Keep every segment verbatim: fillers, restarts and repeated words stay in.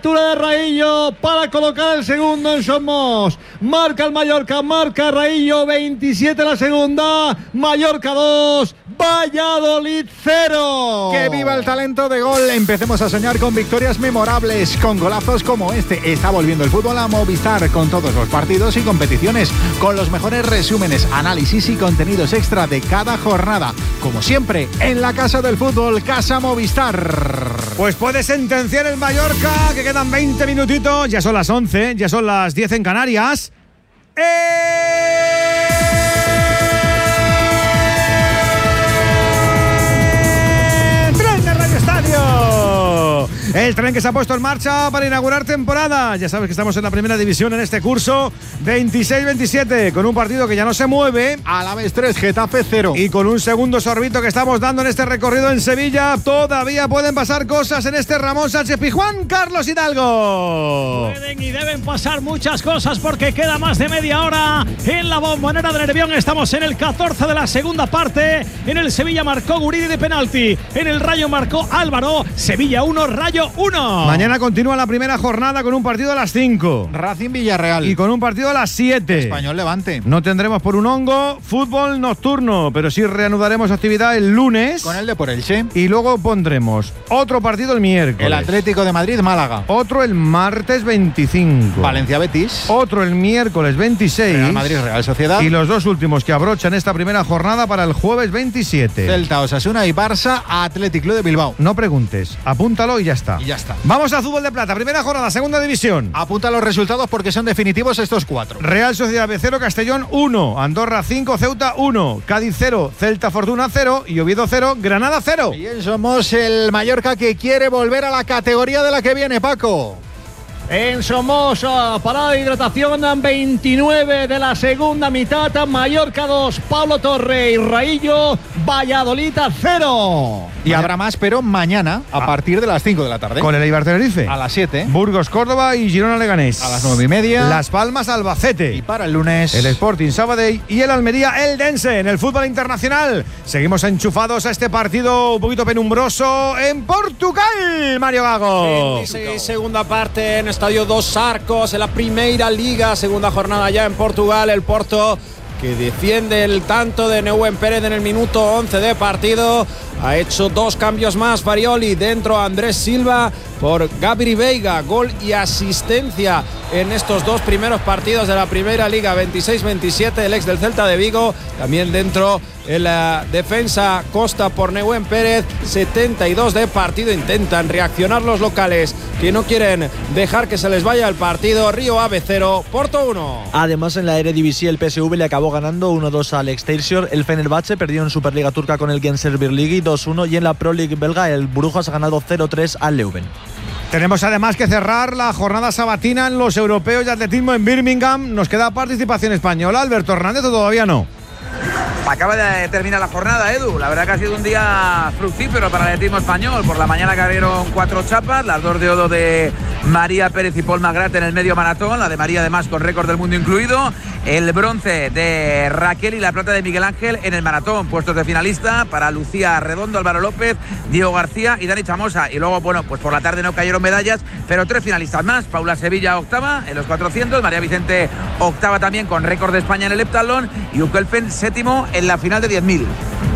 altura de Raillo para colocar el segundo en Somos. Marca el Mallorca, marca Raillo, veintisiete la segunda, Mallorca dos, Valladolid cero. ¡Que viva el talento de gol! Empecemos a soñar con victorias memorables, con golazos como este. Está volviendo el fútbol a Movistar, con todos los partidos y competiciones, con los mejores resúmenes, análisis y contenidos extra de cada jornada. Como siempre, en la Casa del Fútbol, Casa Movistar. Pues puede sentenciar el Mallorca, que quedan veinte minutitos, ya son las once, ya son las diez en Canarias. ¡Eh! El tren que se ha puesto en marcha para inaugurar temporada. Ya sabes que estamos en la primera división en este curso veintiséis veintisiete, con un partido que ya no se mueve. Alavés tres, Getafe cero. Y con un segundo sorbito que estamos dando en este recorrido en Sevilla. Todavía pueden pasar cosas en este Ramón Sánchez Pizjuán. Carlos Hidalgo. Pueden y deben pasar muchas cosas porque queda más de media hora en la Bombonera de Nervión. Estamos en el catorce de la segunda parte. En el Sevilla marcó Guridi de penalti. En el Rayo marcó Álvaro. Sevilla uno, Rayo uno. Mañana continúa la primera jornada con un partido a las cinco. Racing Villarreal. Y con un partido a las siete. Español Levante. No tendremos por un hongo fútbol nocturno, pero sí reanudaremos actividad el lunes. Con el de por Elche. Y luego pondremos otro partido el miércoles. El Atlético de Madrid, Málaga. Otro el martes veinticinco. Valencia Betis. Otro el miércoles veintiséis. Real Madrid, Real Sociedad. Y los dos últimos que abrochan esta primera jornada para el jueves veintisiete. Celta, Osasuna y Barça, Athletic Club de Bilbao. No preguntes, apúntalo y ya está. Y ya está. Vamos a fútbol de plata, primera jornada, segunda división. Apunta los resultados porque son definitivos estos cuatro. Real Sociedad B cero, Castellón uno, Andorra cinco, Ceuta uno, Cádiz cero, Celta Fortuna cero y Oviedo cero, Granada cero. Y somos el Mallorca que quiere volver a la categoría de la que viene, Paco. En Somoza, parada de hidratación, veintinueve de la segunda mitad, Mallorca dos, Pablo Torre y Raillo, Valladolid cero. Y habrá más, pero mañana, a ah. partir de las cinco de la tarde. Con el Eibar Tenerife. A las siete. Burgos Córdoba y Girona Leganés. A las nueve y media. Las Palmas Albacete. Y para el lunes, el Sporting Sabadell y el Almería Eldense en el fútbol internacional. Seguimos enchufados a este partido un poquito penumbroso en Portugal, Mario Gago. veintiséis, segunda parte en Estadio Dos Arcos, en la Primeira Liga, segunda jornada ya en Portugal. El Porto, que defiende el tanto de Neuwen Pérez en el minuto once de partido, ha hecho dos cambios más. Farioli dentro, Andrés Silva por Gabri Veiga, gol y asistencia en estos dos primeros partidos de la Primera Liga. Veintiséis veintisiete, el ex del Celta de Vigo también dentro en la defensa. Costa por Neuwen Pérez, setenta y dos de partido. Intentan reaccionar los locales, que no quieren dejar que se les vaya el partido. Río Ave cero, Porto uno. Además, en la Eredivisie el P S V le acabó ganando uno dos al Excelsior. El Fenerbahce perdió en Superliga Turca con el Gençler Birliği dos uno, y en la Pro League belga el Brujas ha ganado cero tres al Leuven. Tenemos además que cerrar la jornada sabatina en los europeos de atletismo en Birmingham. Nos queda participación española. Alberto Hernández, ¿o todavía no? Acaba de terminar la jornada, Edu. La verdad que ha sido un día fructífero para el atletismo español. Por la mañana cayeron cuatro chapas, las dos de oro de María Pérez y Paul Magrat en el medio maratón, la de María además con récord del mundo incluido, el bronce de Raquel y la plata de Miguel Ángel en el maratón. Puestos de finalista para Lucía Redondo, Álvaro López, Diego García y Dani Chamosa. Y luego, bueno, pues por la tarde no cayeron medallas, pero tres finalistas más. Paula Sevilla octava en los cuatrocientos, María Vicente octava también con récord de España en el heptatlón y Ukelfen séptimo en la final de diez mil.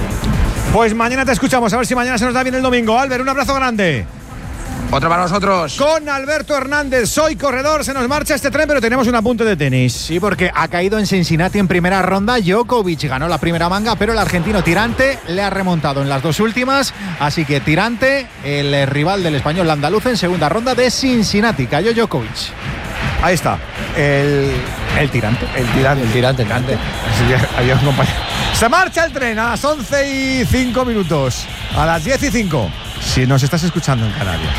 Pues mañana te escuchamos, a ver si mañana se nos da bien el domingo. Albert, un abrazo grande. Otro para nosotros. Con Alberto Hernández, soy corredor, se nos marcha este tren, pero tenemos un apunte de tenis. Sí, porque ha caído en Cincinnati en primera ronda. Djokovic ganó la primera manga, pero el argentino Tirante le ha remontado en las dos últimas. Así que Tirante, el rival del español andaluz en segunda ronda de Cincinnati. Cayó Djokovic. Ahí está, el, el tirante. El tirante, el tirante, el tirante. Adiós, compañero. Se marcha el tren a las once y cinco minutos. A las diez y cinco. Si nos estás escuchando en Canarias.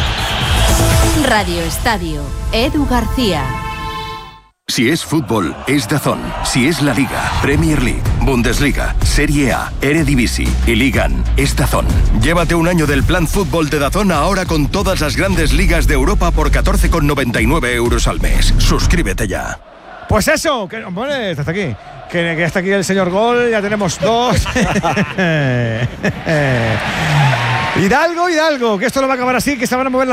Radio Estadio, Edu García. Si es fútbol, es DAZN. Si es la Liga, Premier League, Bundesliga, Serie A, Eredivisie y Ligan, es DAZN. Llévate un año del plan fútbol de DAZN ahora con todas las grandes ligas de Europa por catorce con noventa y nueve euros al mes. Suscríbete ya. Pues eso, que bueno, hasta aquí. Que, que está aquí el señor Gol, ya tenemos dos. Hidalgo, Hidalgo, que esto no va a acabar así, que se van a mover las